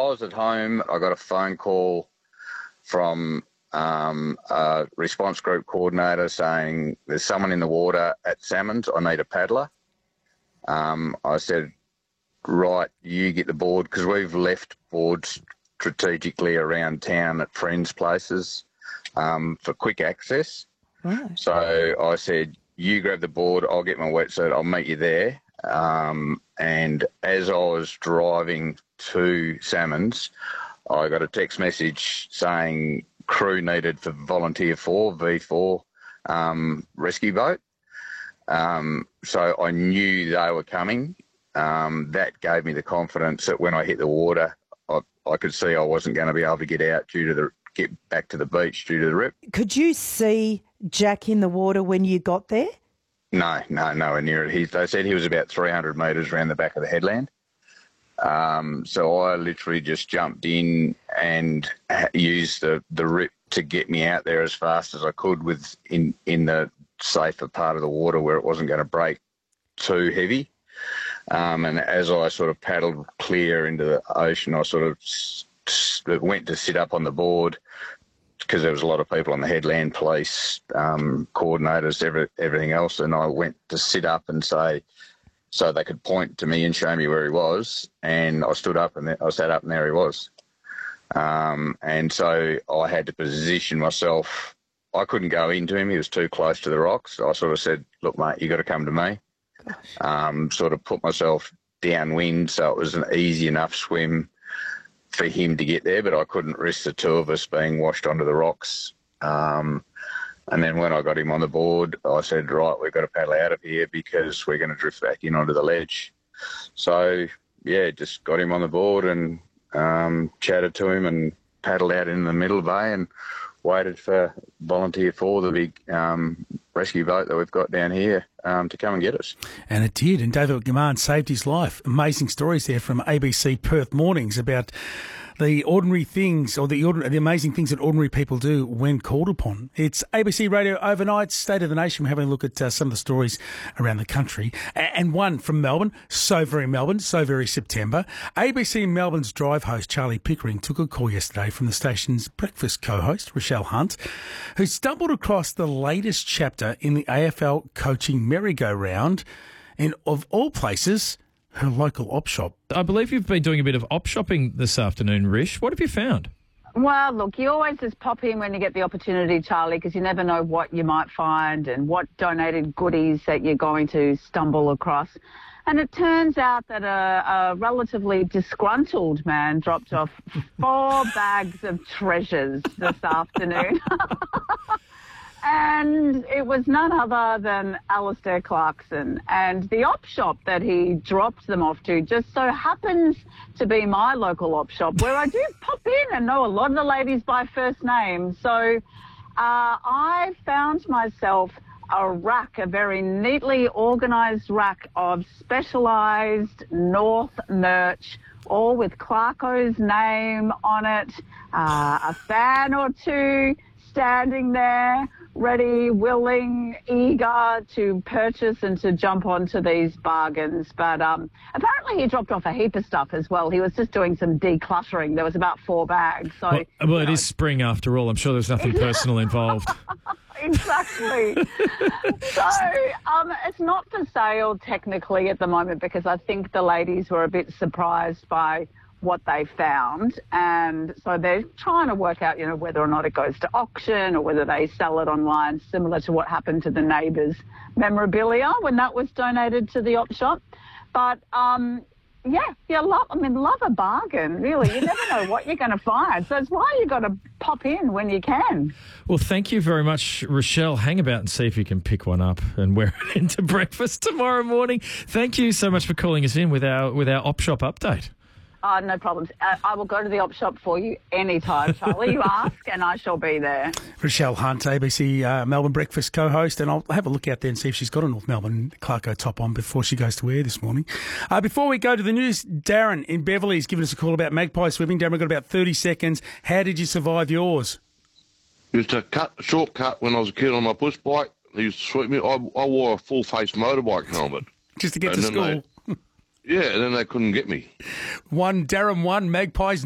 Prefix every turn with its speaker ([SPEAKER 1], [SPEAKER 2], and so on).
[SPEAKER 1] was at home. I got a phone call from a response group coordinator saying there's someone in the water at Salmons. I need a paddler. I said, right, you get the board, because we've left boards strategically around town at friends' places for quick access.
[SPEAKER 2] Right.
[SPEAKER 1] So I said, you grab the board, I'll get my wetsuit, I'll meet you there. And as I was driving to Salmons, I got a text message saying crew needed for Volunteer 4, V4 rescue boat. So I knew they were coming. That gave me the confidence that when I hit the water, I could see I wasn't going to be able to get back to the beach due to the rip.
[SPEAKER 2] Could you see Jack in the water when you got there?
[SPEAKER 1] No, nowhere near it. They said he was about 300 metres around the back of the headland. So I literally just jumped in and used the rip to get me out there as fast as I could in the safer part of the water where it wasn't going to break too heavy. And as I sort of paddled clear into the ocean, I sort of went to sit up on the board because there was a lot of people on the headland, police, coordinators, everything else. And I went to sit up and say, so they could point to me and show me where he was. And I stood up and I sat up and there he was. And so I had to position myself. I couldn't go into him. He was too close to the rocks. I sort of said, look, mate, you got to come to me. Sort of put myself downwind so it was an easy enough swim for him to get there, but I couldn't risk the two of us being washed onto the rocks. And then when I got him on the board, I said, right, we've got to paddle out of here because we're going to drift back in onto the ledge. So, yeah, just got him on the board and chatted to him and paddled out in the middle bay and waited for Volunteer 4, the big rescue boat that we've got down here, to come and get us.
[SPEAKER 3] And it did, and David Gaman saved his life. Amazing stories there from ABC Perth Mornings about the ordinary things or the amazing things that ordinary people do when called upon. It's ABC Radio Overnight, State of the Nation. We're having a look at some of the stories around the country. And one from Melbourne, so very September. ABC Melbourne's drive host Charlie Pickering took a call yesterday from the station's breakfast co-host, Rochelle Hunt, who stumbled across the latest chapter in the AFL coaching merry-go-round in, of all places, her local op shop.
[SPEAKER 4] I believe you've been doing a bit of op shopping this afternoon, Rish. What have you found?
[SPEAKER 5] Well, look, you always just pop in when you get the opportunity, Charlie, because you never know what you might find and what donated goodies that you're going to stumble across. And it turns out that a relatively disgruntled man dropped off 4 bags of treasures this afternoon. And it was none other than Alistair Clarkson. And the op shop that he dropped them off to just so happens to be my local op shop, where I do pop in and know a lot of the ladies by first name. So I found myself a very neatly organised rack of specialised North merch, all with Clarko's name on it, a fan or two standing there, ready, willing, eager to purchase and to jump onto these bargains. But apparently he dropped off a heap of stuff as well. He was just doing some decluttering. There was about 4 bags. So,
[SPEAKER 4] well it is spring after all. I'm sure there's nothing personal involved.
[SPEAKER 5] Exactly. So it's not for sale technically at the moment because I think the ladies were a bit surprised by what they found, and so they're trying to work out, whether or not it goes to auction or whether they sell it online, similar to what happened to the Neighbours memorabilia when that was donated to the op shop. But love a bargain, really. You never know what you're going to find, so it's why you got to pop in when you can.
[SPEAKER 4] Well, thank you very much, Rochelle. Hang about and see if you can pick one up and wear it into breakfast tomorrow morning. Thank you so much for calling us in with our op shop update.
[SPEAKER 5] No problems. I will go to the op shop for you anytime, Charlie. You ask and I shall be there.
[SPEAKER 3] Rochelle Hunt, ABC Melbourne Breakfast co-host, and I'll have a look out there and see if she's got a North Melbourne Clarko top on before she goes to air this morning. Before we go to the news, Darren in Beverley has given us a call about magpie swimming. Darren, we've got about 30 seconds. How did you survive yours?
[SPEAKER 6] Used to shortcut when I was a kid on my push bike. They used to sweep me. I wore a full-face motorbike helmet.
[SPEAKER 3] Just to get to school?
[SPEAKER 6] Yeah, and then they couldn't get me.
[SPEAKER 3] Darren 1, Magpies